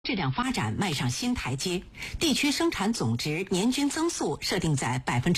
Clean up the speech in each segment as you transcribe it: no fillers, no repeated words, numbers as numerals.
质量发展迈上新台阶，地区生产总值年均增速设定在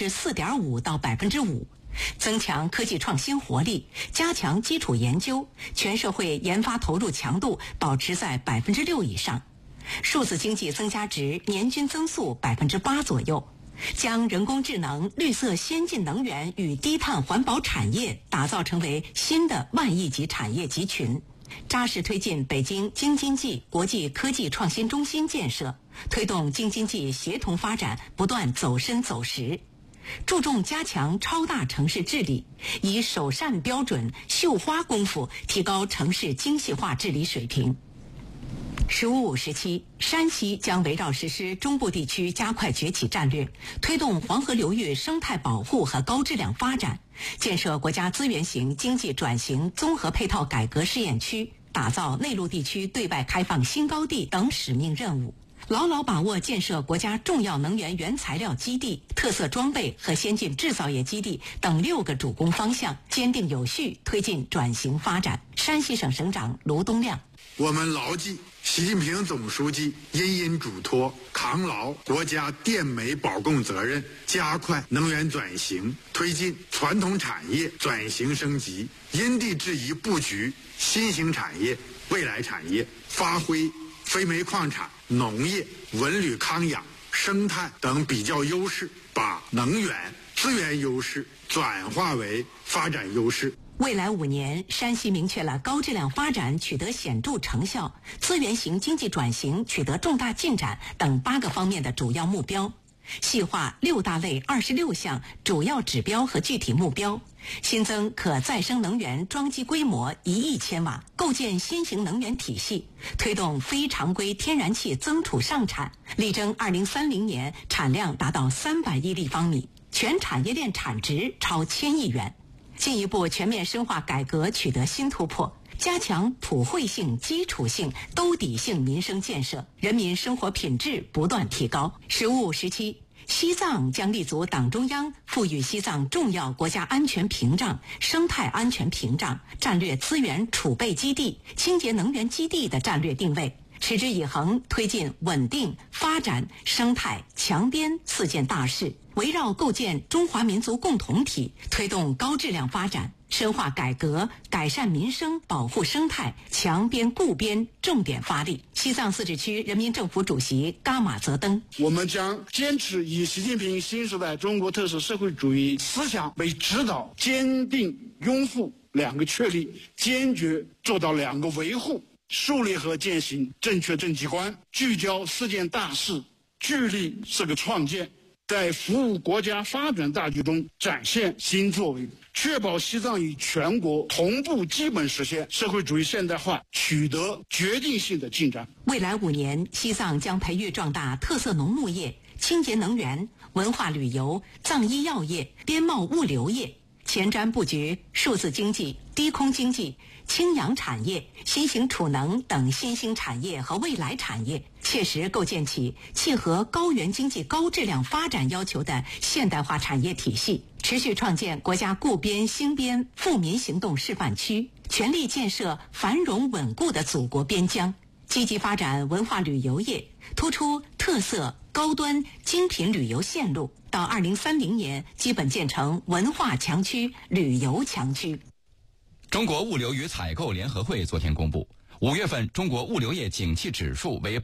4.5%到5%，增强科技创新活力，加强基础研究，全社会研发投入强度保持在6%以上，数字经济增加值年均增速8%左右，将人工智能、绿色先进能源与低碳环保产业打造成为新的万亿级产业集群。扎实推进北京京津冀国际科技创新中心建设，推动京津冀协同发展不断走深走实，注重加强超大城市治理，以首善标准、绣花功夫提高城市精细化治理水平。15、17，山西将围绕实施中部地区加快崛起战略，推动黄河流域生态保护和高质量发展，建设国家资源型经济转型综合配套改革试验区，打造内陆地区对外开放新高地等使命任务，牢牢把握建设国家重要能源原材料基地、特色装备和先进制造业基地等6个主攻方向，坚定有序推进转型发展。山西省省长卢东亮： 我们牢记习近平总书记殷殷嘱托，扛牢国家电煤保供责任，加快能源转型，推进传统产业转型升级，因地制宜布局新兴产业、未来产业，发挥非煤矿产、农业、文旅康养、生态等比较优势，把能源资源优势转化为发展优势。 未来5年，山西明确了高质量发展取得显著成效、资源型经济转型取得重大进展等8个方面的主要目标，细化6大类26项主要指标和具体目标，新增可再生能源装机规模1亿千瓦，构建新型能源体系，推动非常规天然气增储上产，力争2030年产量达到300亿立方米，全产业链产值超1000亿元。进一步全面深化改革取得新突破，加强普惠性、基础性、兜底性民生建设，人民生活品质不断提高。15、17，西藏将立足党中央赋予西藏重要国家安全屏障、生态安全屏障、战略资源储备基地、清洁能源基地的战略定位，持之以恒推进稳定、发展、生态、强边4件大事，围绕构建中华民族共同体，推动高质量发展，深化改革，改善民生，保护生态，强边固边重点发力。西藏自治区人民政府主席噶玛泽登： 我们将坚持以习近平新时代中国特色社会主义思想为指导，坚定拥护2个确立，坚决做到2个维护，树立和践行正确政绩观，聚焦4件大事，聚力4个创建，在服务国家发展大局中展现新作为，确保西藏与全国同步基本实现社会主义现代化取得决定性的进展。 未来5年，西藏将培育壮大特色农牧业、清洁能源、文化旅游、藏医药业、边贸物流业，前瞻布局数字经济、低空经济、氢氧产业、新型储能等新兴产业和未来产业，切实构建起契合高原经济高质量发展要求的现代化产业体系，持续创建国家固边兴边富民行动示范区，全力建设繁荣稳固的祖国边疆，积极发展文化旅游业，突出特色高端精品旅游线路，到2030年基本建成文化强区、旅游强区。 中国物流与采购联合会昨天公布，5月份中国物流业景气指数为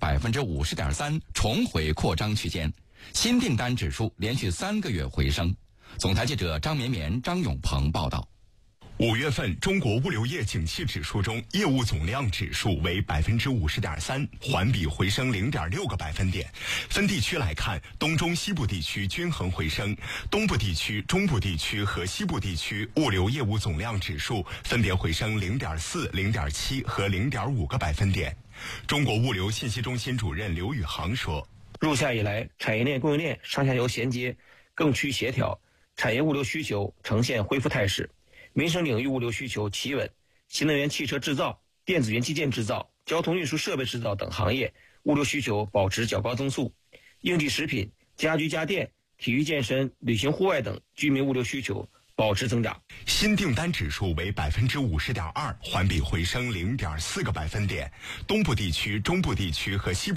50.3%，重回扩张区间，新订单指数连续3个月回升。总台记者张绵绵、张永鹏报道。 5月份中国物流业景气指数中，业务总量指数为50.3%，环比回升0.6个百分点。分地区来看，东中西部地区均衡回升，东部地区、中部地区和西部地区物流业务总量指数分别回升0.4、0.7和0.5个百分点。中国物流信息中心主任刘宇航说： 入夏以来，产业链供应链上下游衔接更趋协调，产业物流需求呈现恢复态势。民生领域物流需求企稳，新能源汽车制造、电子元器件制造、交通运输设备制造等行业物流需求保持较高增速，应季食品、家居家电、体育健身、旅行户外等居民物流需求保持增长。 新订单指数为50.2%，环比回升0.4个百分点。东部地区、中部地区和西部